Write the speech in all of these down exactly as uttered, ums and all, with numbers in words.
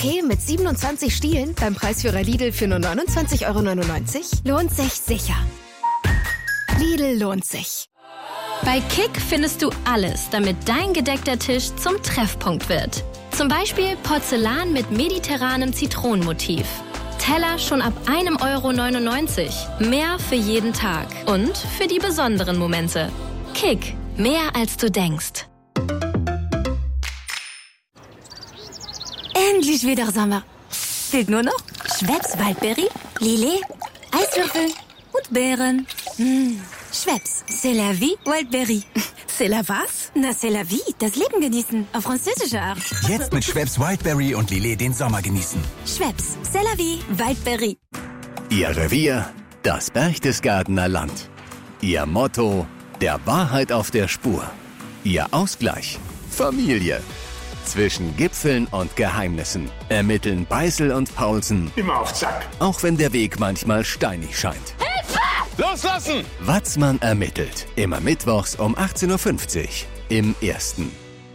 okay mit siebenundzwanzig Stielen beim Preisführer Lidl für nur neunundzwanzig Euro neunundneunzig? Lohnt sich sicher. Lidl lohnt sich. Bei Kick findest du alles, damit dein gedeckter Tisch zum Treffpunkt wird. Zum Beispiel Porzellan mit mediterranem Zitronenmotiv. Teller schon ab einem Euro neunundneunzig. Mehr für jeden Tag und für die besonderen Momente. Kick, mehr als du denkst. Endlich wieder Sommer. Fehlt nur noch Schweppes Waldbeere, Lillet, Eiswürfel und Beeren. Mmh. Schweppes, c'est la vie, Wildberry. C'est la was? Na, c'est la vie, das Leben genießen, auf französische Art. Jetzt mit Schweppes Wildberry und Lillet den Sommer genießen. Schweppes, c'est la vie, Wildberry. Ihr Revier, das Berchtesgadener Land. Ihr Motto, der Wahrheit auf der Spur. Ihr Ausgleich, Familie. Zwischen Gipfeln und Geheimnissen ermitteln Beißel und Paulsen. Immer auf Zack. Auch wenn der Weg manchmal steinig scheint. Hilfe! Loslassen! Watzmann ermittelt. Immer mittwochs um achtzehn Uhr fünfzig im Ersten.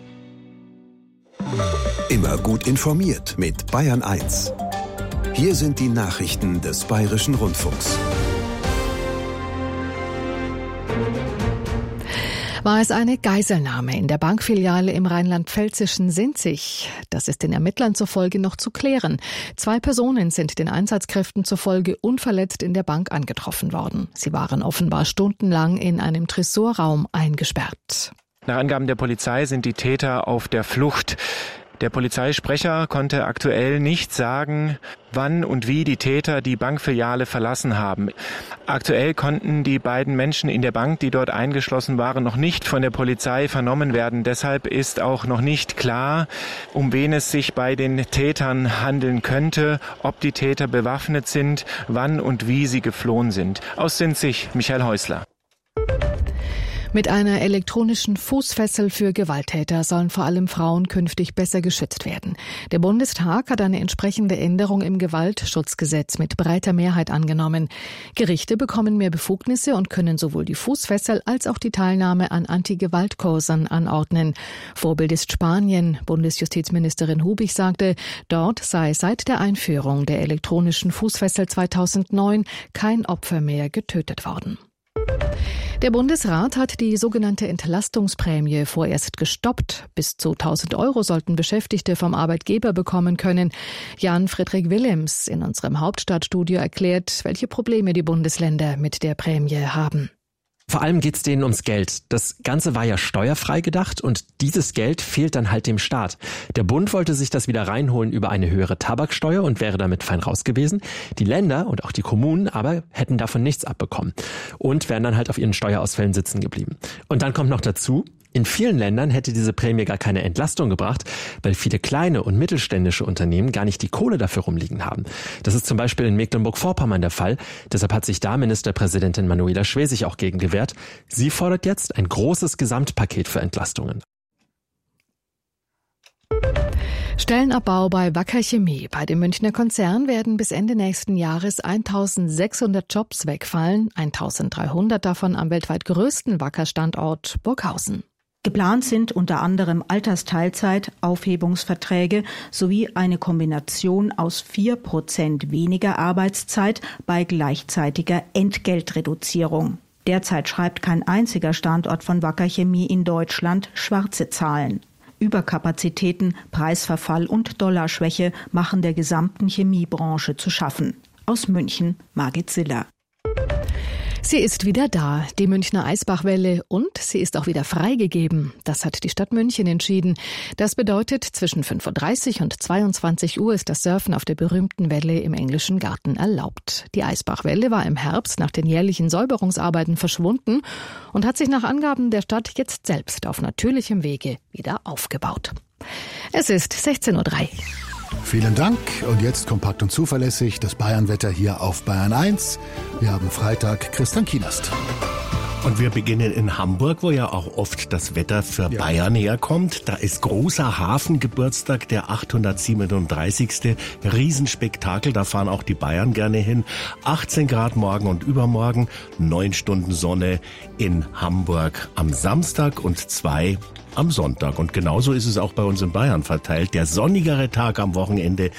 Immer gut informiert mit Bayern eins. Hier sind die Nachrichten des Bayerischen Rundfunks. War es eine Geiselnahme in der Bankfiliale im rheinland-pfälzischen Sinzig? Das ist den Ermittlern zufolge noch zu klären. Zwei Personen sind den Einsatzkräften zufolge unverletzt in der Bank angetroffen worden. Sie waren offenbar stundenlang in einem Tresorraum eingesperrt. Nach Angaben der Polizei sind die Täter auf der Flucht. Der Polizeisprecher konnte aktuell nicht sagen, wann und wie die Täter die Bankfiliale verlassen haben. Aktuell konnten die beiden Menschen in der Bank, die dort eingeschlossen waren, noch nicht von der Polizei vernommen werden. Deshalb ist auch noch nicht klar, um wen es sich bei den Tätern handeln könnte, ob die Täter bewaffnet sind, wann und wie sie geflohen sind. Aus Sinzig, Michael Häusler. Mit einer elektronischen Fußfessel für Gewalttäter sollen vor allem Frauen künftig besser geschützt werden. Der Bundestag hat eine entsprechende Änderung im Gewaltschutzgesetz mit breiter Mehrheit angenommen. Gerichte bekommen mehr Befugnisse und können sowohl die Fußfessel als auch die Teilnahme an Anti-Gewalt-Kursen anordnen. Vorbild ist Spanien. Bundesjustizministerin Hubig sagte, dort sei seit der Einführung der elektronischen Fußfessel zweitausendneun kein Opfer mehr getötet worden. Der Bundesrat hat die sogenannte Entlastungsprämie vorerst gestoppt. Bis zu tausend Euro sollten Beschäftigte vom Arbeitgeber bekommen können. Jan-Friedrich Willems in unserem Hauptstadtstudio erklärt, welche Probleme die Bundesländer mit der Prämie haben. Vor allem geht's denen ums Geld. Das Ganze war ja steuerfrei gedacht und dieses Geld fehlt dann halt dem Staat. Der Bund wollte sich das wieder reinholen über eine höhere Tabaksteuer und wäre damit fein raus gewesen. Die Länder und auch die Kommunen aber hätten davon nichts abbekommen und wären dann halt auf ihren Steuerausfällen sitzen geblieben. Und dann kommt noch dazu, in vielen Ländern hätte diese Prämie gar keine Entlastung gebracht, weil viele kleine und mittelständische Unternehmen gar nicht die Kohle dafür rumliegen haben. Das ist zum Beispiel in Mecklenburg-Vorpommern der Fall. Deshalb hat sich da Ministerpräsidentin Manuela Schwesig auch gegen gewehrt. Sie fordert jetzt ein großes Gesamtpaket für Entlastungen. Stellenabbau bei Wacker Chemie. Bei dem Münchner Konzern werden bis Ende nächsten Jahres eintausendsechshundert Jobs wegfallen, eintausenddreihundert davon am weltweit größten Wacker-Standort Burghausen. Geplant sind unter anderem Altersteilzeit, Aufhebungsverträge sowie eine Kombination aus vier Prozent weniger Arbeitszeit bei gleichzeitiger Entgeltreduzierung. Derzeit schreibt kein einziger Standort von Wacker Chemie in Deutschland schwarze Zahlen. Überkapazitäten, Preisverfall und Dollarschwäche machen der gesamten Chemiebranche zu schaffen. Aus München, Margit Siller. Sie ist wieder da, die Münchner Eisbachwelle, und sie ist auch wieder freigegeben. Das hat die Stadt München entschieden. Das bedeutet, zwischen fünf Uhr dreißig und zweiundzwanzig Uhr ist das Surfen auf der berühmten Welle im Englischen Garten erlaubt. Die Eisbachwelle war im Herbst nach den jährlichen Säuberungsarbeiten verschwunden und hat sich nach Angaben der Stadt jetzt selbst auf natürlichem Wege wieder aufgebaut. Es ist sechzehn Uhr drei. Vielen Dank und jetzt kompakt und zuverlässig das Bayernwetter hier auf Bayern eins. Wir haben Freitag, Christian Kienast. Und wir beginnen in Hamburg, wo ja auch oft das Wetter für ja. Bayern herkommt. Da ist großer Hafengeburtstag, der achthundertsiebenunddreißigste Riesenspektakel. Da fahren auch die Bayern gerne hin. achtzehn Grad morgen und übermorgen, neun Stunden Sonne in Hamburg am Samstag und zwei am Sonntag. Und genauso ist es auch bei uns in Bayern verteilt. Der sonnigere Tag am Wochenende